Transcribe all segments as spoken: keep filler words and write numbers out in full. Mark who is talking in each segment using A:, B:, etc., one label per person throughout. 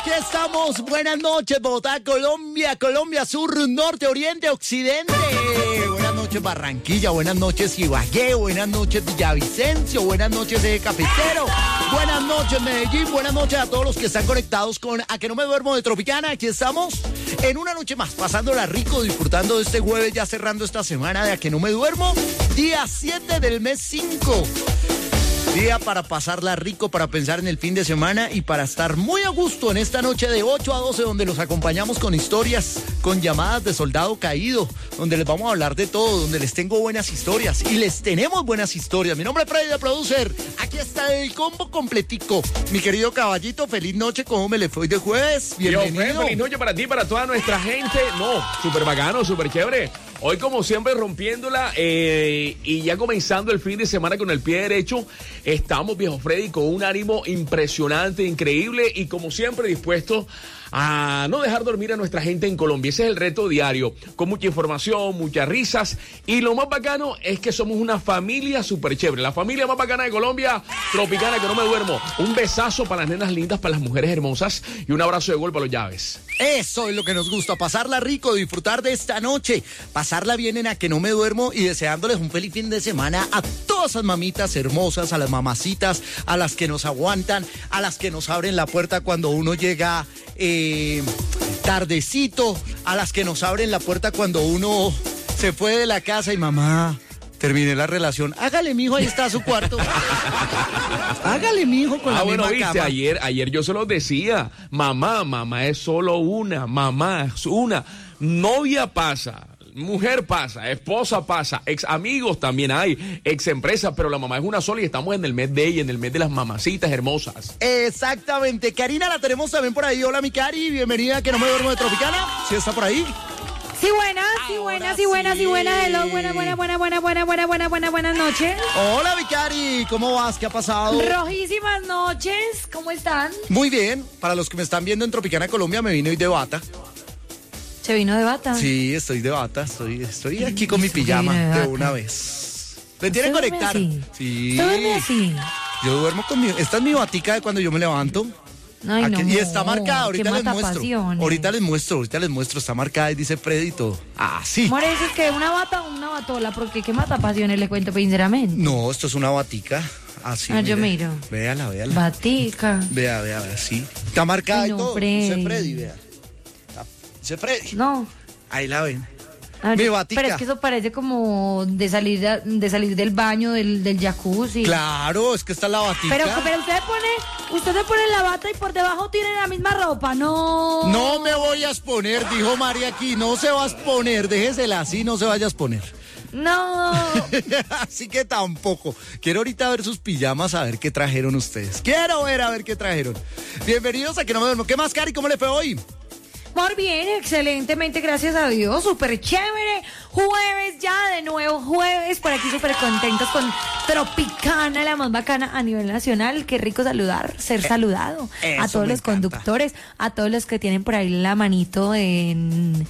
A: aquí estamos. Buenas noches, Bogotá, Colombia, Colombia, sur, norte, oriente, occidente. Buenas noches, Barranquilla. Buenas noches, Ibagué. Buenas noches, Villavicencio. Buenas noches, Eje Cafetero. Buenas noches, Medellín. Buenas noches a todos los que están conectados con A Que No Me Duermo de Tropicana. Aquí estamos en una noche más, pasándola rico, disfrutando de este jueves, ya cerrando esta semana de A Que No Me Duermo. Día siete del mes cinco. Día para pasarla rico, para pensar en el fin de semana y para estar muy a gusto en esta noche de ocho a doce, donde los acompañamos con historias, con llamadas de soldado caído, donde les vamos a hablar de todo, donde les tengo buenas historias y les tenemos buenas historias. Mi nombre es Freddy, el producer. Aquí está el combo completico. Mi querido caballito, feliz noche. ¿Cómo me le fue de jueves? Bienvenido.
B: Yo, feliz noche para ti, para toda nuestra gente. No, súper bacano, súper chévere. Hoy, como siempre, rompiéndola eh, y ya comenzando el fin de semana con el pie derecho. Estamos, viejo Freddy, con un ánimo impresionante, increíble y, como siempre, dispuestos a no dejar dormir a nuestra gente en Colombia. Ese es el reto diario, con mucha información, muchas risas. Y lo más bacano es que somos una familia súper chévere. La familia más bacana de Colombia, Tropicana, Que No Me Duermo. Un besazo para las nenas lindas, para las mujeres hermosas y un abrazo de gol para los llaves.
A: Eso es lo que nos gusta, pasarla rico, disfrutar de esta noche, pasarla bien en A Que No Me Duermo y deseándoles un feliz fin de semana a todas esas mamitas hermosas, a las mamacitas, a las que nos aguantan, a las que nos abren la puerta cuando uno llega eh, tardecito, a las que nos abren la puerta cuando uno se fue de la casa y mamá, terminé la relación. Hágale, mijo, ahí está su cuarto. Hágale, mijo, con
B: ah,
A: la
B: bueno,
A: misma
B: viste,
A: cama.
B: ayer, ayer yo se los decía, mamá, mamá es solo una, mamá es una, novia pasa, mujer pasa, esposa pasa, ex amigos también hay, ex empresas, pero la mamá es una sola y estamos en el mes de ella, en el mes de las mamacitas hermosas.
A: Exactamente. Karina la tenemos también por ahí. Hola, mi Cari, bienvenida a Que No Me Duermo de Tropicana. ¿Sí está por ahí?
C: Sí, buenas, sí, buenas, sí, buenas, sí, buenas, hello, buenas, buenas, buenas, buenas, buenas, buenas, buenas, buenas, buenas noches.
A: Hola, Vicari, ¿cómo vas? ¿Qué ha pasado?
C: Rojísimas noches, ¿cómo están?
A: Muy bien, para los que me están viendo en Tropicana, Colombia, me vine hoy de bata.
C: ¿Se vino de bata?
A: Sí, estoy de bata, estoy, estoy aquí con mi pijama de, de una vez. ¿Me tiene que conectar?
C: Así?
A: Sí.
C: ¿Duerme así?
A: Yo duermo con mi... Esta es mi batica de cuando yo me levanto.
C: Ay,
A: Aquí,
C: no,
A: y está marcada, ahorita les muestro.
C: pasiones.
A: Ahorita les muestro, ahorita les muestro, está marcada y dice Freddy y todo. Ah, sí.
C: More, ¿eso es que una bata o una batola? Porque qué mata pasiones, le cuento sinceramente.
A: No, esto es una batica. Así.
C: Ah, yo miro.
A: Véala, véala.
C: Batica.
A: Vea, vea, vea, sí. Está marcada
C: Ay,
A: y
C: no,
A: todo.
C: Freddy.
A: Dice Freddy, vea. Dice Freddy.
C: No.
A: Ahí la ven.
C: Ah,
A: Mi
C: yo-
A: batica.
C: Pero es que eso parece como de salir de, de salir del baño, del, del jacuzzi.
A: Claro, es que está la batica.
C: Pero, pero usted pone, usted se pone la bata y por debajo tiene la misma ropa, no.
A: No me voy a exponer, dijo María aquí. No se va a exponer, déjesela así, no se vaya a exponer.
C: No.
A: Así que tampoco. Quiero ahorita ver sus pijamas, a ver qué trajeron ustedes. Quiero ver, a ver qué trajeron. Bienvenidos a Que No Me Duermo. ¿Qué más, Cari? ¿Cómo le fue hoy?
C: Muy bien, excelentemente, gracias a Dios, súper chévere. Jueves ya, de nuevo jueves, por aquí súper contentos con Tropicana, la más bacana a nivel nacional. Qué rico saludar, ser saludado.
A: eso
C: A todos
A: me
C: los
A: encanta.
C: conductores, a todos los que tienen por ahí la manito en...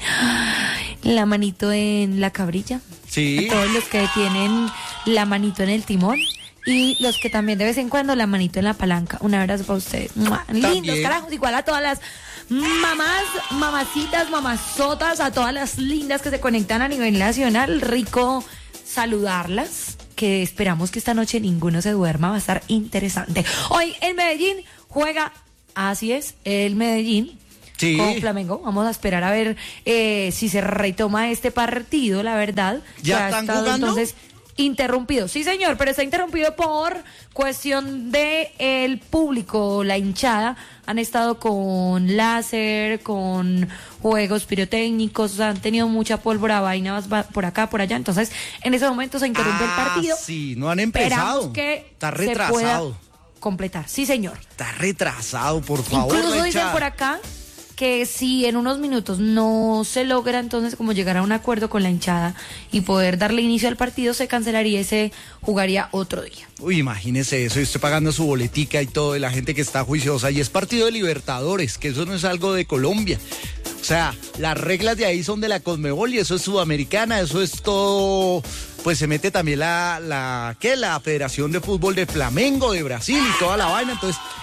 C: La manito en la cabrilla.
A: Sí.
C: A todos los que tienen la manito en el timón. Y los que también de vez en cuando la manito en la palanca. Un abrazo para ustedes. ¡Mua! Lindos, carajos, igual a todas las mamás, mamacitas, mamazotas, a todas las lindas que se conectan a nivel nacional. Rico saludarlas, que esperamos que esta noche ninguno se duerma, va a estar interesante. Hoy en Medellín juega, así es, el Medellín.
A: Sí.
C: Con Flamengo. Vamos a esperar a ver eh, si se retoma este partido, la verdad.
A: ¿Ya
C: que ha
A: están
C: estado,
A: jugando?
C: Entonces, interrumpido. Sí, señor, pero está interrumpido por cuestión de el público, la hinchada. Han estado con láser, con juegos pirotécnicos, han tenido mucha pólvora, vainas va- por acá, por allá. Entonces, en ese momento se interrumpe
A: Ah,
C: el partido.
A: sí, no han
C: Esperamos
A: empezado.
C: que
A: Está
C: se pueda
A: retrasado.
C: completar. Sí, señor.
A: Está retrasado, por favor.
C: Incluso
A: la
C: dicen
A: hinchada.
C: por acá que si en unos minutos no se logra entonces como llegar a un acuerdo con la hinchada y poder darle inicio al partido, se cancelaría y se jugaría otro día.
A: Uy, imagínese eso, y usted pagando su boletica y todo, de la gente que está juiciosa, y es partido de Libertadores, que eso no es algo de Colombia. O sea, las reglas de ahí son de la Conmebol y eso es sudamericana, eso es todo, pues se mete también la, la, ¿qué? La Federación de Fútbol de Flamengo de Brasil y toda la vaina, entonces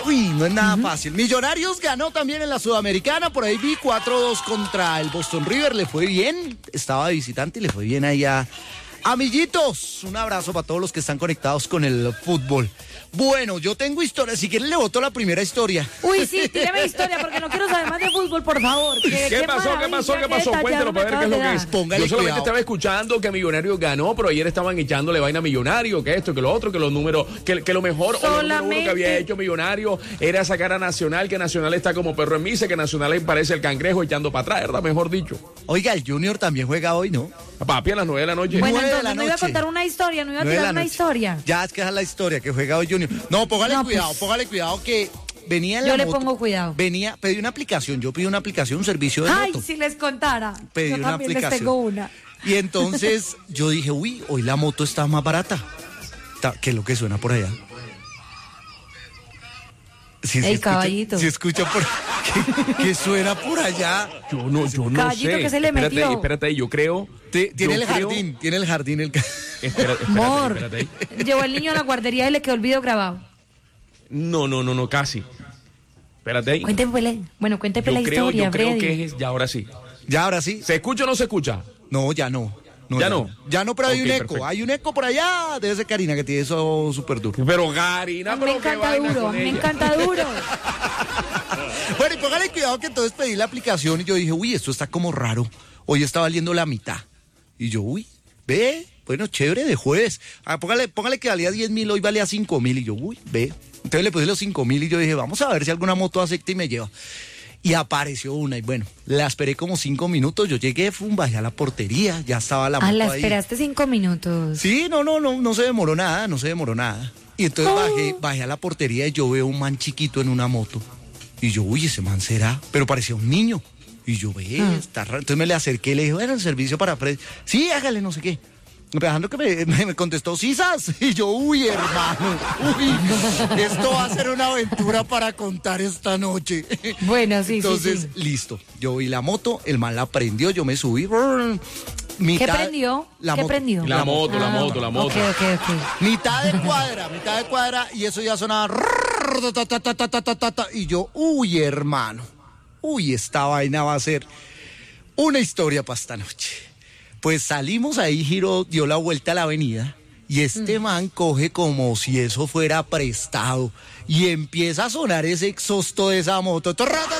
A: uy, no es nada uh-huh. fácil. Millonarios ganó también en la Sudamericana, por ahí vi cuatro dos contra el Boston River, le fue bien, estaba de visitante y le fue bien ahí a amiguitos. Un abrazo para todos los que están conectados con el fútbol. Bueno, yo tengo historia, si quieren le boto la primera historia.
C: Uy, sí, tíreme historia, porque no quiero saber más de fútbol, por favor. ¿Qué,
B: ¿Qué,
C: qué
B: pasó, ¿Qué pasó? ¿Qué pasó? Cuéntanos para ver qué es lo que es.
A: Póngale
B: Yo solamente
A: cuidado.
B: estaba escuchando que Millonarios ganó, pero ayer estaban echándole vaina a Millonario, que esto, que lo otro, que los números, que, que lo mejor o lo número uno que había hecho Millonario era sacar a Nacional, que Nacional está como perro en misa, que Nacional le parece el cangrejo echando para atrás, ¿verdad? Mejor dicho.
A: Oiga, el Junior también juega hoy, ¿no?
B: Papi, a las nueve de la noche.
C: Bueno,
A: nueve de
C: entonces
A: la
C: no iba a
A: noche.
C: contar una historia, no iba a tirar una historia.
A: Ya, es que esa es la historia, que juega hoy Junior. No, póngale
C: No,
A: cuidado,
C: pues.
A: póngale cuidado que venía en
C: Yo
A: la
C: le
A: moto.
C: pongo cuidado.
A: Venía, pedí una aplicación, yo pedí una aplicación, un servicio de
C: Ay,
A: moto.
C: si les contara.
A: Pedí
C: Yo
A: una
C: también
A: aplicación.
C: les tengo una.
A: Y entonces yo dije, uy, hoy la moto está más barata. Ta- ¿Qué es lo que suena por allá? Sí,
C: El
A: sí escucha-
C: caballito.
A: sí escucha por... ¿Qué, qué suena por allá?
B: Yo no, yo no
C: Caballito
B: sé.
C: que se le
B: espérate,
C: metió.
B: espérate, yo creo.
A: Te- tiene
B: yo
A: el
B: creo-
A: jardín, tiene el jardín. El... ca-
B: Espera, espérate,
C: Amor,
B: espérate ahí.
C: llevó el niño a la guardería y le quedó el video grabado.
B: No, no, no, no, casi. Espérate ahí.
C: Cuénteme, bueno, cuénteme
B: Yo
C: la
B: creo,
C: historia,
B: yo creo
C: Freddy.
B: que es, ya ahora sí.
A: Ya, ahora sí.
B: ¿Se escucha o no se escucha?
A: No, ya no.
B: ¿Ya no?
A: Ya no, pero hay
B: Ok,
A: un eco.
B: perfecto.
A: Hay un eco por allá. Debe ser Karina que tiene eso súper duro.
B: Pero Karina,
C: A mí me
B: pero qué
C: encanta
B: vaina
C: duro, a
B: con
C: mí me
B: ella.
C: encanta duro.
A: Bueno, y póngale cuidado que entonces pedí la aplicación y yo dije, uy, esto está como raro. Hoy está valiendo la mitad. Y yo, uy, ve, bueno, chévere, de jueves. Ah, póngale, póngale que valía diez mil, hoy valía cinco mil. Y yo, uy, ve. Entonces le puse los cinco mil y yo dije, vamos a ver si alguna moto acepta y me lleva. Y apareció una y bueno, la esperé como cinco minutos, yo llegué, fum, bajé a la portería, ya estaba la moto
C: Ah, la
A: ahí.
C: esperaste cinco minutos.
A: Sí, no, no, no, no se demoró nada, no se demoró nada. Y entonces bajé, bajé a la portería y yo veo un man chiquito en una moto. Y yo, uy, ese man será, pero parecía un niño. Y yo, ve,
C: Ah.
A: está raro. Entonces me le acerqué y le dije, bueno, el servicio para Fred. Sí, hágale, no sé qué. Dejando que me, me, me contestó, ¿sisas? Y yo, uy, hermano, uy, esto va a ser una aventura para contar esta noche.
C: Bueno, sí,
A: Entonces,
C: sí, sí.
A: listo. Yo vi la moto, el man la prendió, yo me subí. brr,
C: ¿Qué
A: mitad-
C: prendió?
A: La
C: ¿Qué
A: moto.
C: prendió?
B: La moto, la
C: Ah,
B: moto, la moto.
C: Ok, ok, ok.
A: Mitad de cuadra, mitad de cuadra, y eso ya sonaba. rrrr, ta, ta, ta, ta, ta, ta, ta, ta, Y yo, uy, hermano, uy, esta vaina va a ser una historia para esta noche. Pues salimos ahí, giró, dio la vuelta a la avenida, y este man coge como si eso fuera prestado, y empieza a sonar ese exhausto de esa moto.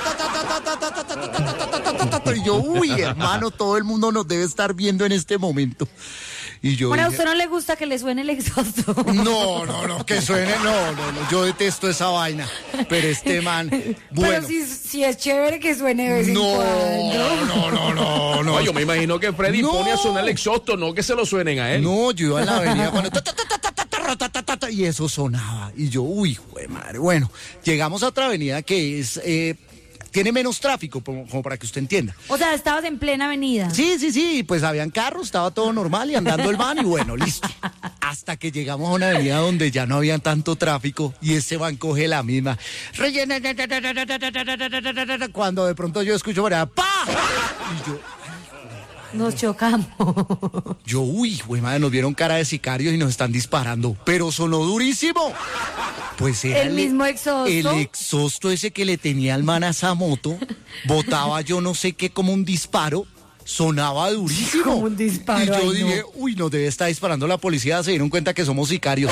A: Y yo, uy, hermano, todo el mundo nos debe estar viendo en este momento. Y yo
C: Bueno, a
A: dije,
C: usted no le gusta que le suene el exhausto.
A: no, no, no, que suene, no, no, no, yo detesto esa vaina, pero este man, bueno,
C: Pero si, si es chévere que suene de vez en
A: no,
C: cuando.
A: no, no, no, no,
B: No, yo me imagino que Freddy
A: No.
B: pone a sonar el exhausto, no que se lo suenen a él.
A: no, yo iba en la avenida cuando, ta, ta, ta, ta, ta, ta, ta, ta, ta, ta, ta, y eso sonaba, y yo, uy, jue madre, bueno, llegamos a otra avenida que es, eh, tiene menos tráfico, como, como para que usted entienda.
C: O sea, estabas en plena avenida.
A: Sí, sí, sí, pues habían carros, estaba todo normal y andando el van y bueno, listo. Hasta que llegamos a una avenida donde ya no había tanto tráfico y ese van coge la misma. Rellena, cuando de pronto yo escucho por allá, ¡pa! Y yo,
C: Nos chocamos.
A: yo, uy, güey, madre, nos vieron cara de sicarios y nos están disparando, pero sonó durísimo. Pues era
C: ¿El mismo exhausto?
A: El exhausto ese que le tenía el man a esa moto, botaba yo no sé qué como un disparo, sonaba durísimo.
C: Como un disparo,
A: Y yo
C: ay, no.
A: dije, uy, nos debe estar disparando la policía, se dieron cuenta que somos sicarios.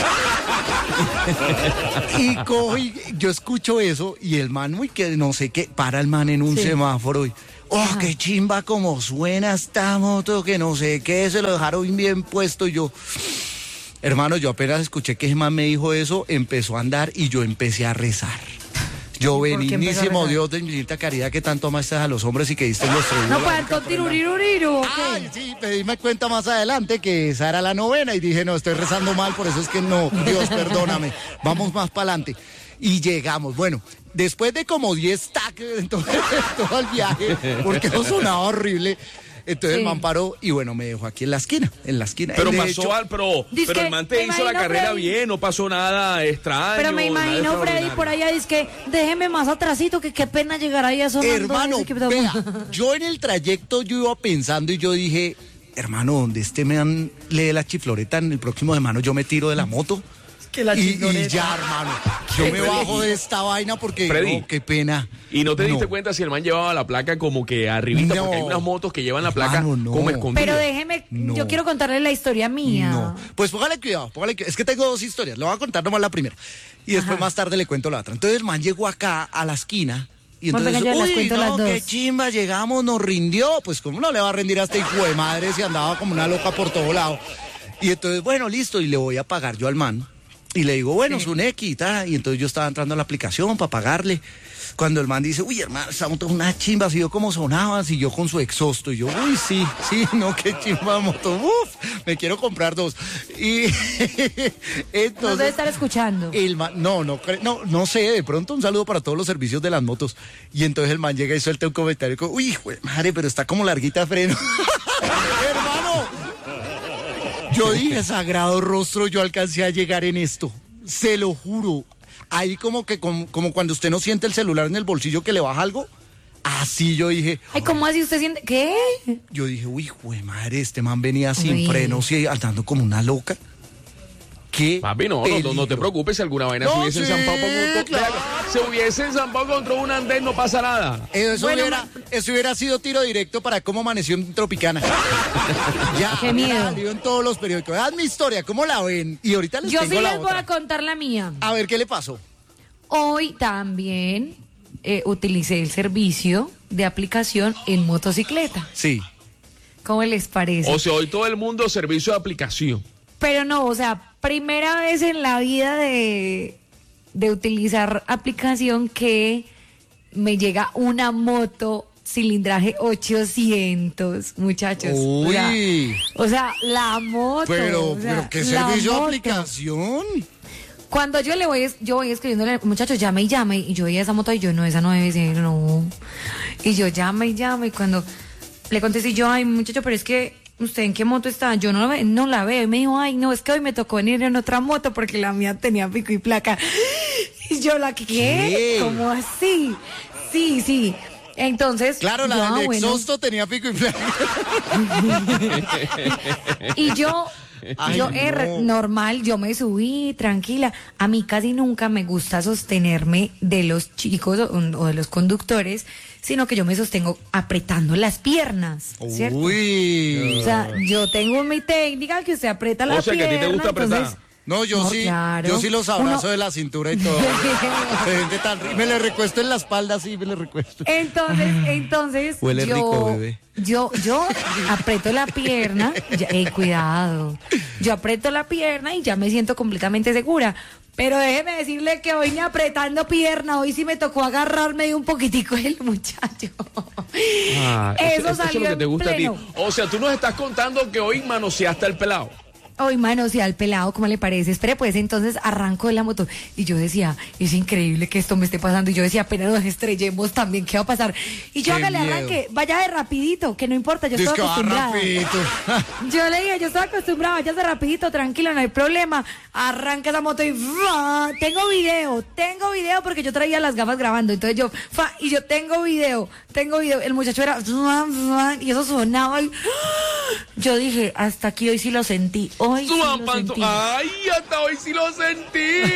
A: Y cojo y yo escucho eso y el man, uy, que no sé qué, para el man en un
C: Sí.
A: semáforo y, oh,
C: Ajá.
A: qué chimba como suena esta moto, que no sé qué, se lo dejaron bien puesto y yo... Hermano, yo apenas escuché que ese man me dijo eso, empezó a andar y yo empecé a rezar. Yo,
C: ¿Por qué empezó a
A: benignísimo
C: rezar?
A: Dios de infinita caridad que tanto amaste a los hombres y que diste los
C: No, pues alto tiruriru, ¿ok?
A: Ay, sí, pedíme cuenta más adelante que esa era la novena y dije, no, estoy rezando mal, por eso es que no, Dios, perdóname, vamos más para adelante. Y llegamos, bueno, después de como diez taques en todo, en todo el viaje, porque eso sonaba horrible, entonces
C: Sí.
A: el man paró y bueno, me dejó aquí en la esquina, en la esquina.
B: Pero
A: De
B: pasó
A: hecho,
B: al, pero,
C: Dice
B: pero
C: que
B: el man
C: me
B: te hizo la
C: imagino,
B: carrera
C: Freddy.
B: bien, no pasó nada extraño.
C: Pero me
B: nada
C: imagino, Freddy,
B: extraordinario.
C: por allá, dice que déjeme más atrasito, que qué pena llegar ahí a sonando.
A: Hermano,
C: así que-
A: vea, yo en el trayecto yo iba pensando y yo dije, hermano, donde este man lee la chifloreta en el próximo de mano yo me tiro de la moto.
C: Que la
A: y, y
C: chingoneta.
A: ya, hermano. Yo me bajo de esta vaina porque,
B: Freddy,
A: no, qué pena.
B: ¿Y no te diste
A: No.
B: cuenta si el man llevaba la placa como que arribita?
A: No.
B: Porque hay unas motos que llevan la placa
A: Hermano, no.
B: como escondida.
C: Pero déjeme,
A: No.
C: yo quiero contarle la historia mía.
A: No. Pues póngale cuidado, póngale cuidado. Es que tengo dos historias. Le voy a contar nomás la primera. Y después
C: Ajá.
A: más tarde le cuento la otra. Entonces el man llegó acá a la esquina. Y
C: Bueno,
A: entonces,
C: venga, yo las
A: uy,
C: cuento
A: no,
C: las dos.
A: qué chimba, llegamos, nos rindió. Pues cómo no le va a rendir a este hijo de madre si andaba como una loca por todo lado. Y entonces, bueno, listo, y le voy a pagar yo al man. Y le digo, bueno,
C: Sí.
A: es un X y tal. Y entonces yo estaba entrando a la aplicación para pagarle. Cuando el man dice, uy, hermano, esta moto es una chimba, si yo cómo sonaban, si yo con su exhausto. Y yo, uy, sí, sí, no, qué chimba moto, uf, me quiero comprar dos. Y entonces...
C: Nos debe estar escuchando.
A: El man, no, no, cre- no, no sé, de pronto un saludo para todos los servicios de las motos. Y entonces el man llega y suelta un comentario como, uy, hijo de madre, pero está como larguita de freno. Hermano, yo dije, sagrado rostro, yo alcancé a llegar en esto. Se lo juro. Ahí como que, como, como cuando usted no siente el celular en el bolsillo que le baja algo. Así yo dije,
C: Ay, ¿cómo así usted siente? ¿Qué?
A: yo dije, uy, hijo de madre, este man venía sin
C: Uy.
A: frenos y andando como una loca. ¿Qué
B: Papi, no, no, no, no te
A: peligro.
B: preocupes si alguna vaina
A: No,
B: se hubiese
A: sí,
B: enzampado con un...
A: claro.
B: Se hubiese enzampado contra un andén, no pasa nada.
A: Eso,
C: Bueno,
A: hubiera, eso hubiera sido tiro directo para cómo amaneció en Tropicana. Ya,
C: Qué
A: hubiera
C: miedo.
A: salido en todos los periódicos. Haz mi historia, ¿cómo la ven? Y ahorita les
C: Yo
A: tengo
C: sí
A: la
C: les voy
A: otra.
C: a contar la mía.
A: A ver, ¿qué le pasó?
C: Hoy también eh, utilicé el servicio de aplicación en motocicleta.
A: Sí.
C: ¿Cómo les parece?
B: O sea, hoy todo el mundo servicio de aplicación.
C: Pero no, o sea, primera vez en la vida de, de utilizar aplicación que me llega una moto cilindraje ochocientos, muchachos. O sea,
A: Uy.
C: o sea, la moto.
A: Pero,
C: o sea,
A: pero ¿qué
C: la
A: servicio de
C: moto.
A: aplicación?
C: Cuando yo le voy, es- yo voy escribiéndole, muchachos, llame y llame, y yo veía esa moto y yo, no, esa no debe ser, no. Y yo llame y llame, y cuando le contesté yo, ay, muchacho, pero es que, ¿usted en qué moto está? Yo no, la ve- no la veo. Y me dijo, ay, no, es que hoy me tocó venir en otra moto porque la mía tenía pico y placa. Y yo, ¿la qué?
A: ¿Qué?
C: ¿Cómo así? Sí, sí. Entonces,
A: Claro, la
C: yo,
A: del
C: ah, bueno.
A: exhausto tenía pico y placa.
C: Y yo,
A: Ay,
C: yo er,
A: no.
C: normal, yo me subí tranquila. A mí casi nunca me gusta sostenerme de los chicos o, o de los conductores, sino que yo me sostengo apretando las piernas, ¿cierto?
A: Uy.
C: O sea, yo tengo mi técnica que usted aprieta la
B: O sea, que a ti te
C: pierna,
B: gusta apretar.
C: entonces-
A: No, yo
C: No,
A: sí,
C: claro.
A: yo sí los abrazo
C: Uno-
A: de la cintura y todo. Se siente tan rico. Me le recuesto en la espalda, sí, me le recuesto.
C: Entonces, entonces,
A: Huele
C: yo,
A: rico, bebé.
C: yo, yo aprieto la pierna, ya, eh, cuidado, yo aprieto la pierna y ya me siento completamente segura. Pero déjeme decirle que hoy ni apretando pierna, hoy sí me tocó agarrarme de un poquitico el muchacho.
B: Ah,
C: Eso
B: es
C: salió
B: lo que
C: en
B: te gusta
C: pleno.
B: a ti. O sea, tú nos estás contando que hoy manoseaste al pelado.
C: Hoy manoseé al pelado, ¿cómo le parece? Espere, pues entonces arranco de la moto. Y yo decía, es increíble que esto me esté pasando. Y yo decía, apenas nos estrellemos también, ¿qué va a pasar? Y yo
A: Qué
C: hágale,
A: miedo.
C: arranque, vaya de rapidito, que no importa, yo
A: Dice
C: estoy
A: que va
C: acostumbrada.
A: rapidito.
C: Yo le dije, yo estoy acostumbrada, váyase rapidito, tranquilo, no hay problema. Arranca esa moto y ¡fa! Tengo video, tengo video porque yo traía las gafas grabando. Entonces yo, fa, y yo tengo video, tengo video. El muchacho era ¡fa, fa! Y eso sonaba y ¡ah! Yo dije, hasta aquí hoy sí lo sentí. Hoy sí
B: Suban
C: lo
B: panto-
C: sentí.
B: Ay, hasta hoy sí lo sentí.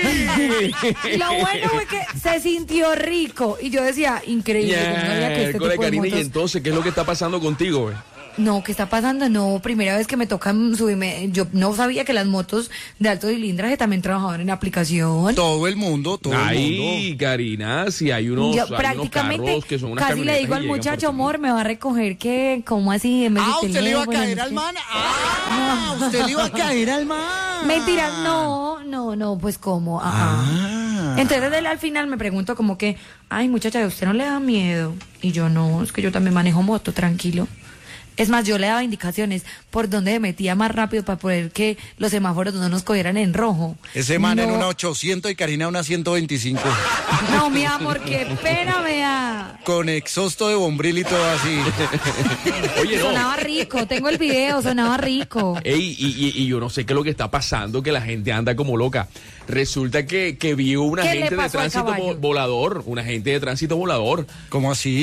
C: Y lo bueno fue que se sintió rico. Y yo decía, increíble. yo no sabía que este
B: Miércoles,
C: tipo de
B: Karina, y
C: motos-
B: entonces, ¿qué es lo que está pasando contigo, güey?
C: No, ¿qué está pasando? No, primera vez que me toca subirme. Yo no sabía que las motos de alto cilindraje también trabajaban en aplicación.
A: Todo el mundo, todo el
B: Ay,
A: mundo.
B: Karina, si hay unos,
C: Yo
B: hay unos
C: prácticamente
B: carros que son unas
C: casi le
B: camionetas
C: digo
B: y
C: al
B: llegan
C: muchacho,
B: por ti.
C: amor, me va a recoger que, ¿cómo así? En vez de
A: Ah, ¿usted le iba a
C: teléfono,
A: caer
C: no
A: al
C: sé
A: man? Ah, usted le iba a caer al man.
C: qué. Mentira, no, no, no, pues cómo. Ah, ah.
A: Ah.
C: Entonces él al final me preguntó como que, ay muchacha, ¿a usted no le da miedo? Y yo no, es que yo también manejo moto, tranquilo. Es más, yo le daba indicaciones por dónde me metía más rápido para poder que los semáforos no nos cogieran en rojo.
A: Ese man en
C: No.
A: una ochocientos y Karina una ciento veinticinco.
C: No, mi amor, qué pena me da.
A: Con exhausto de bombril y todo así.
B: Oye, no.
C: Sonaba rico, tengo el video, sonaba rico.
B: Ey, y, y- y yo no sé qué es lo que está pasando, que la gente anda como loca. Resulta que, que vio una
C: ¿Qué le
B: gente de
C: pasó al
B: tránsito
C: caballo?
B: vo- volador, una gente de tránsito volador.
A: ¿Cómo así?